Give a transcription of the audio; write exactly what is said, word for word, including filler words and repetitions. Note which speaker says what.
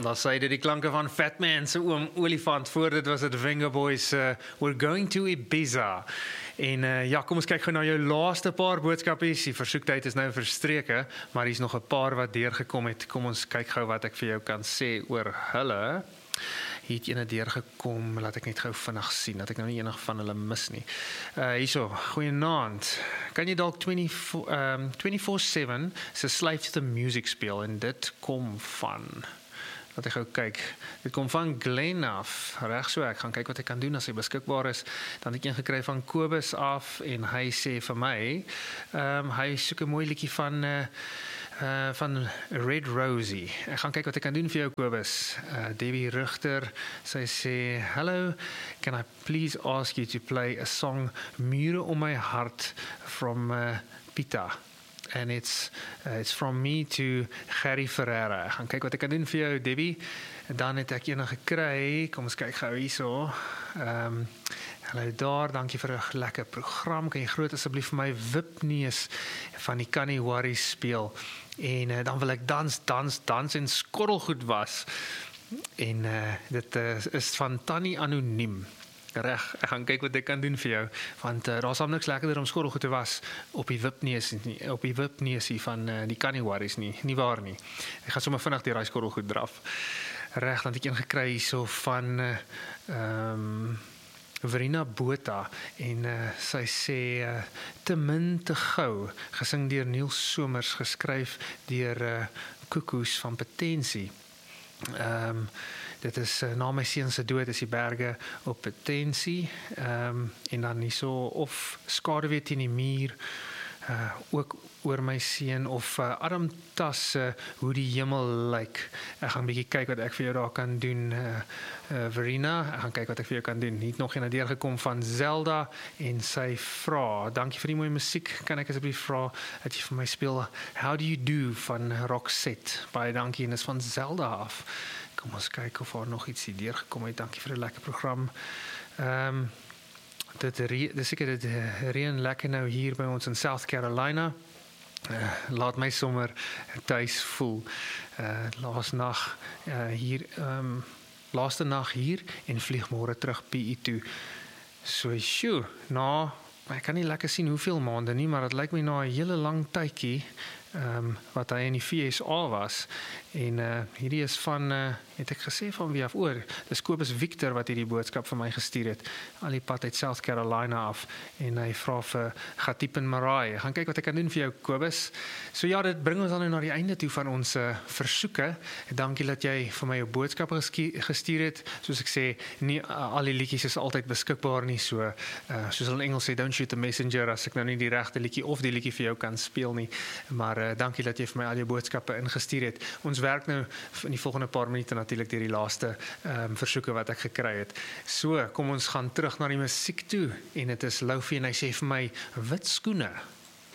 Speaker 1: Daar sê dit die klanke van Fat Man se oom Olifant. Voor dit was het Venga Boys, uh, We're Going to Ibiza. En uh, ja, kom ons kyk gou na jou laaste paar boodskapies. Die versoektyd is nou verstreke, maar hier is nog 'n paar wat deurgekom het. Kom ons kyk gou wat ek vir jou kan sê oor hulle. Hier het ene deurgekom, laat ek net gou vinnig sien, dat ek nou nie enig van hulle mis nie. Uh, hierso, goeienaand. Kan jy dalk twenty-four seven se Slave to the Music speel, en dit kom van... Laat ek gou kyk. Dit kom van Glenn af. Reg so, ek gaan kyk wat ek kan doen as hy beskikbaar is. Dan het ek een gekry van Kobus af en hy sê vir my, um, hy soek 'n mooi liedjie van uh, uh, van Red Rosie. Ek gaan kyk wat ek kan doen vir jou, Kobus. Uh, Debbie Rigter, sy sê, "Hello, can I please ask you to play a song Mure om my hart from uh, Pita?" And it's uh, it's from me to Gerry Ferreira. Ek gaan kyk wat ek kan doen vir jou, Debbie. En dan het ek ene gekry. Kom ons kyk gou hierso. Ehm um, hallo daar, dankie vir 'n lekker program. Kan jy groot asseblief vir my Wipneus van die Kan Nie Worry speel? En uh, dan wil ek dans, dans, dans en skottelgoed was. En uh, dit uh, is van Tannie Anoniem. Reg, ek gaan kyk wat ek kan doen vir jou, want uh, daar is al niks lekkerder om skottelgoed te was op die wipneus nie, op die wipneusie van uh, die Kan Nie Worries nie, nie waar nie. Ek gaan sommer vinnig deur daai skottelgoed draf. Reg, dan het ek een gekry hierso van ehm uh, um, Verena Botha en uh, sy sê uh, te min te gou, gesing deur Niels Somers, geskryf deur uh, Koekoes van Potensie. Ehm um, Dit is uh, na my seun se dood is die berge op Potensie, um, en dan hierso of Skaduwee teen die muur, uh, ook oor my seun, of uh, Adam Tas, uh, hoe die hemel lyk. Ek gaan 'n bietjie kyk wat ek vir jou daar kan doen, uh, uh, Verena, ek gaan kyk wat ek vir jou kan doen. Hier het nog een deurgekom van Zelda, en sy vra, dankie vir die mooie musiek, kan ek asseblief vra, dat jy vir my speel How Do You Do van Roxette, baie dankie, en is van Zelda af. Kom ons kyk of daar nog iets hier deurgekom het. Dankie vir 'n lekker program. Ehm um, dit dis seker dit reën lekker nou hier by ons in South Carolina. Uh, laat my sommer tuis voel. Uh, laas nag uh, hier ehm um, laaste nag hier en vlieg môre terug P I toe. So sjoe, nou ek kan nie lekker sien hoeveel maande nie, maar dit lyk my na 'n hele lang tydjie. Um, wat hy in die V S A was, en uh, hierdie is van, uh, het ek gesê van wie af oor, dis Kobus Victor wat hierdie boodskap vir my gestuur het, al die pad uit South Carolina af, en hy vra vir Gatiep en Maraai. Gaan kyk wat ek kan doen vir jou, Kobus. So ja, dit bring ons dan nou na die einde toe van ons uh, versoeke. Dankie dat jy vir my jou boodskappe gestuur het. Soos ek sê, nie uh, al die liedjies is altyd beskikbaar nie, so uh, soos hulle in Engels sê, don't shoot the messenger, as ek nou nie die regte liedjie of die liedjie vir jou kan speel nie, maar uh, dankie dat jy vir my al jou boodskappe ingestuur het. Ons werk nou in die volgende paar minute natuurlik deur die laaste um, versoeke wat ek gekry het. So, kom ons gaan terug na die musiek toe, en dit is Loufie en hy sê vir my, wit skoene.